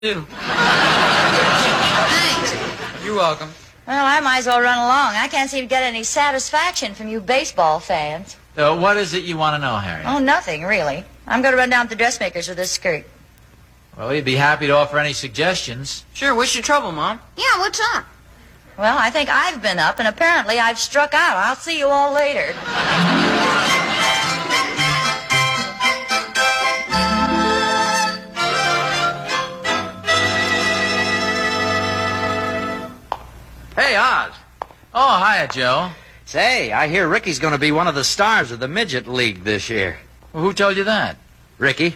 do. Thanks. You're welcome. Well, I might as well run along. I can't seem to get any satisfaction from you baseball fans. What is it you want to know, Harry? Oh, nothing, really. I'm going to run down to the dressmaker's with this skirt. Well, we'd be happy to offer any suggestions. Sure, what's your trouble, Mom? Yeah, what's up? Well, I think I've been up, and apparently I've struck out. I'll see you all later. Hey, Oz. Oh, hiya, Joe. Say, I hear Ricky's going to be one of the stars of the Midget League this year. Well, who told you that? Ricky.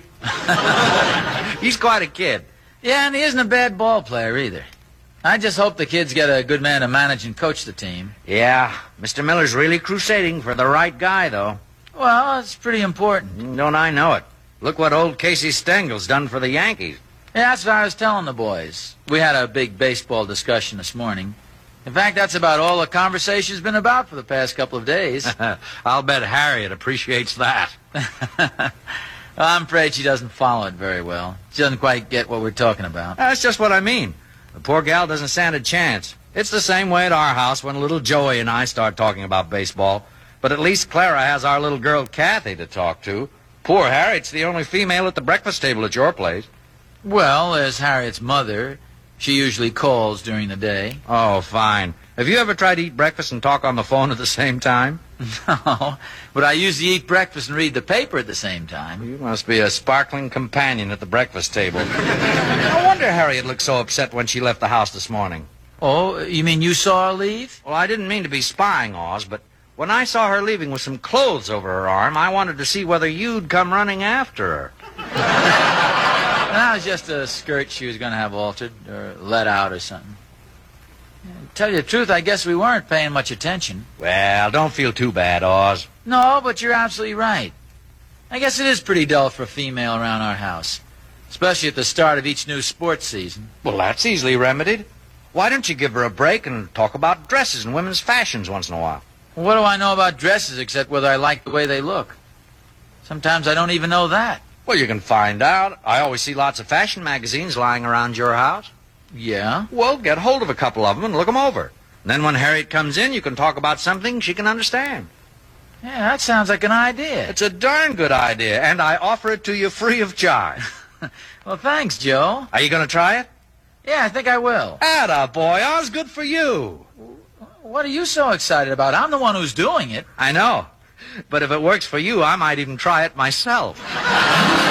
He's quite a kid. Yeah, and he isn't a bad ball player either. I just hope the kids get a good man to manage and coach the team. Yeah, Mr. Miller's really crusading for the right guy, though. Well, it's pretty important. Don't I know it? Look what old Casey Stengel's done for the Yankees. Yeah, that's what I was telling the boys. We had a big baseball discussion this morning. In fact, that's about all the conversation's been about for the past couple of days. I'll bet Harriet appreciates that. Well, I'm afraid she doesn't follow it very well. She doesn't quite get what we're talking about. That's just what I mean. The poor gal doesn't stand a chance. It's the same way at our house when little Joey and I start talking about baseball. But at least Clara has our little girl Kathy to talk to. Poor Harriet's the only female at the breakfast table at your place. Well, there's Harriet's mother. She usually calls during the day. Oh, fine. Have you ever tried to eat breakfast and talk on the phone at the same time? No, but I usually eat breakfast and read the paper at the same time. You must be a sparkling companion at the breakfast table. No wonder Harriet looked so upset when she left the house this morning. Oh, you mean you saw her leave? Well, I didn't mean to be spying, Oz, but when I saw her leaving with some clothes over her arm, I wanted to see whether you'd come running after her. That was just a skirt she was going to have altered or let out or something. Tell you the truth, I guess we weren't paying much attention. Well, don't feel too bad, Oz. No, but you're absolutely right. I guess it is pretty dull for a female around our house, especially at the start of each new sports season. Well, that's easily remedied. Why don't you give her a break and talk about dresses and women's fashions once in a while? Well, what do I know about dresses except whether I like the way they look? Sometimes I don't even know that. Well, you can find out. I always see lots of fashion magazines lying around your house. Yeah? Well, get hold of a couple of them and look them over. And then when Harriet comes in, you can talk about something she can understand. Yeah, that sounds like an idea. It's a darn good idea, and I offer it to you free of charge. Well, thanks, Joe. Are you going to try it? Yeah, I think I will. Atta boy, Oz, good for you. What are you so excited about? I'm the one who's doing it. I know. But if it works for you, I might even try it myself.